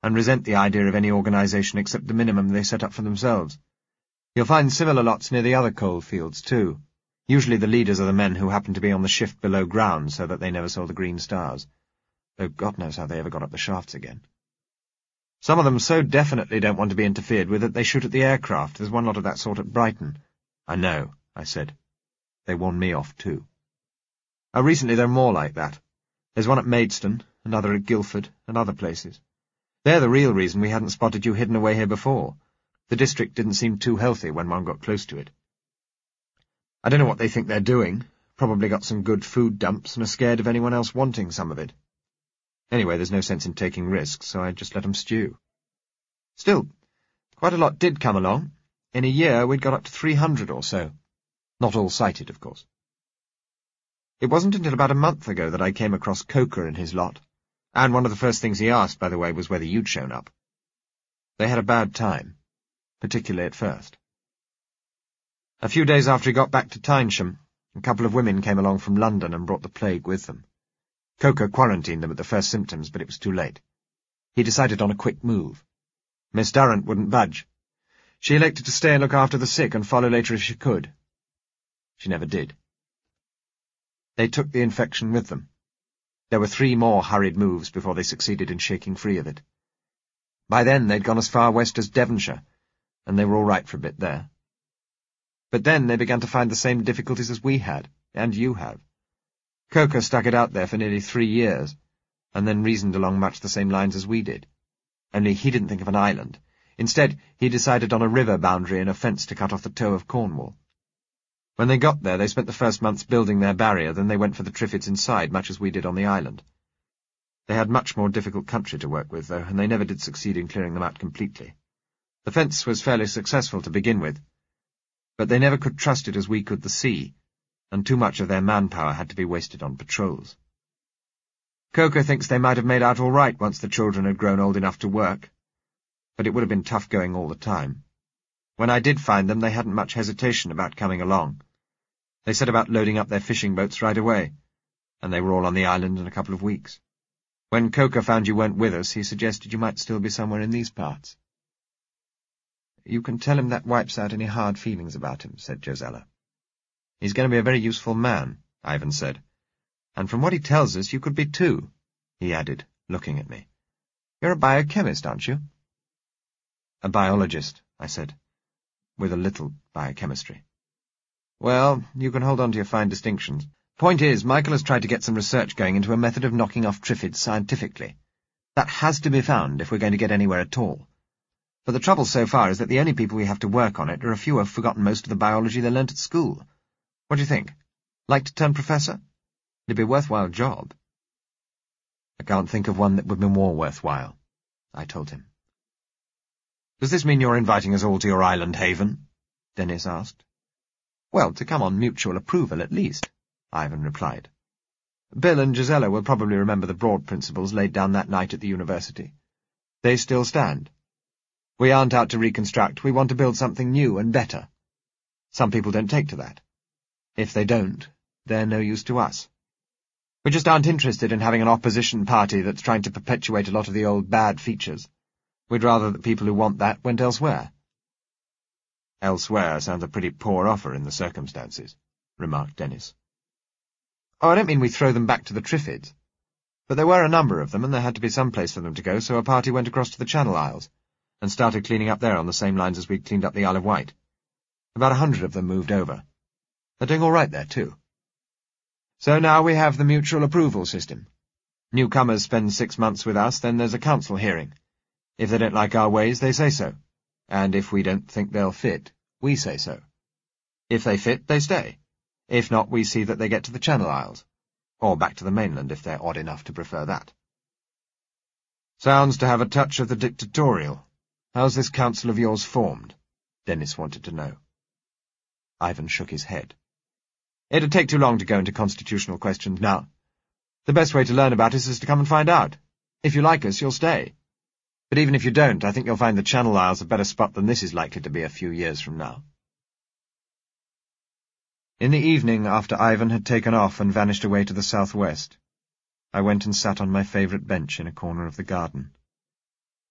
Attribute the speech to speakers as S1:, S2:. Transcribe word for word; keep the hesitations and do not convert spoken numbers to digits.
S1: and resent the idea of any organisation except the minimum they set up for themselves. You'll find similar lots near the other coal fields, too. Usually the leaders are the men who happen to be on the shift below ground so that they never saw the green stars, though God knows how they ever got up the shafts again. Some of them so definitely don't want to be interfered with that they shoot at the aircraft. There's one lot of that sort at Brighton. I know, I said. They warned me off, too. Oh, recently there are more like that. There's one at Maidstone, another at Guildford, and other places. They're the real reason we hadn't spotted you hidden away here before. The district didn't seem too healthy when one got close to it. I don't know what they think they're doing. Probably got some good food dumps and are scared of anyone else wanting some of it. Anyway, there's no sense in taking risks, so I just let them stew. Still, quite a lot did come along. In a year, we'd got up to three hundred or so. Not all sighted, of course. It wasn't until about a month ago that I came across Coker and his lot, and one of the first things he asked, by the way, was whether you'd shown up. They had a bad time, particularly at first. A few days after he got back to Tynesham, a couple of women came along from London and brought the plague with them. Coker quarantined them at the first symptoms, but it was too late. He decided on a quick move. Miss Durrant wouldn't budge. She elected to stay and look after the sick and follow later if she could. She never did. They took the infection with them. There were three more hurried moves before they succeeded in shaking free of it. By then they'd gone as far west as Devonshire, and they were all right for a bit there. But then they began to find the same difficulties as we had, and you have. Coker stuck it out there for nearly three years, and then reasoned along much the same lines as we did. Only he didn't think of an island. Instead, he decided on a river boundary and a fence to cut off the toe of Cornwall. When they got there, they spent the first months building their barrier, then they went for the Triffids inside, much as we did on the island. They had much more difficult country to work with, though, and they never did succeed in clearing them out completely. The fence was fairly successful to begin with, but they never could trust it as we could the sea, and too much of their manpower had to be wasted on patrols. Coker thinks they might have made out all right once the children had grown old enough to work, but it would have been tough going all the time. When I did find them, they hadn't much hesitation about coming along. They set about loading up their fishing boats right away, and they were all on the island in a couple of weeks. When Coker found you weren't with us, he suggested you might still be somewhere in these parts. You can tell him that wipes out any hard feelings about him, said Josella. He's going to be a very useful man, Ivan said. And from what he tells us, you could be too, he added, looking at me. You're a biochemist, aren't you? A biologist, I said, with a little biochemistry. Well, you can hold on to your fine distinctions. Point is, Michael has tried to get some research going into a method of knocking off Triffids scientifically. That has to be found if we're going to get anywhere at all. But the trouble so far is that the only people we have to work on it are a few who have forgotten most of the biology they learnt at school. What do you think? Like to turn professor? It'd be a worthwhile job. I can't think of one that would be more worthwhile, I told him. Does this mean you're inviting us all to your island haven? Dennis asked. Well, to come on mutual approval at least, Ivan replied. Bill and Gisela will probably remember the broad principles laid down that night at the university. They still stand. We aren't out to reconstruct, we want to build something new and better. Some people don't take to that. If they don't, they're no use to us. We just aren't interested in having an opposition party that's trying to perpetuate a lot of the old bad features. We'd rather that people who want that went elsewhere. Elsewhere sounds a pretty poor offer in the circumstances, remarked Dennis. Oh, I don't mean we throw them back to the Triffids. But there were a number of them, and there had to be some place for them to go, so a party went across to the Channel Isles, and started cleaning up there on the same lines as we'd cleaned up the Isle of Wight. About a hundred of them moved over. They're doing all right there, too. So now we have the mutual approval system. Newcomers spend six months with us, then there's a council hearing. If they don't like our ways, they say so. And if we don't think they'll fit, we say so. If they fit, they stay. If not, we see that they get to the Channel Isles. Or back to the mainland, if they're odd enough to prefer that. Sounds to have a touch of the dictatorial. How's this council of yours formed? Dennis wanted to know. Ivan shook his head. It'd take too long to go into constitutional questions now. The best way to learn about us is to come and find out. If you like us, you'll stay. But even if you don't, I think you'll find the Channel Isles a better spot than this is likely to be a few years from now. In the evening, after Ivan had taken off and vanished away to the southwest, I went and sat on my favourite bench in a corner of the garden.